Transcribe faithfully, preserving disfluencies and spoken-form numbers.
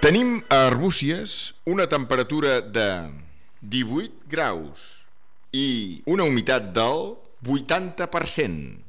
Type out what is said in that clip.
Tenim a Arbúcies una temperatura de divuit graus i una humitat del vuitanta per cent.